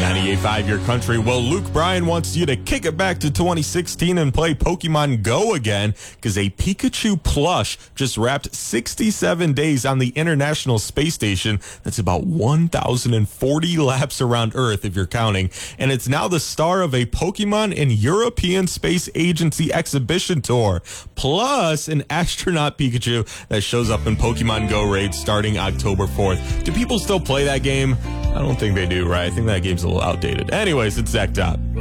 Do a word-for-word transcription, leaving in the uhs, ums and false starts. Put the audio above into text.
ninety-eight point five Your Country. Well, Luke Bryan wants you to kick it back to twenty sixteen and play Pokemon Go again, because a Pikachu plush just wrapped sixty-seven days on the International Space Station. That's about one thousand forty laps around Earth, if you're counting. And it's now the star of a Pokemon and European Space Agency exhibition tour, plus an astronaut Pikachu that shows up in Pokemon Go raids starting October fourth. Do people still play that game? I don't think they do, right? I think that game's a little outdated. Anyways, it's Zach Top.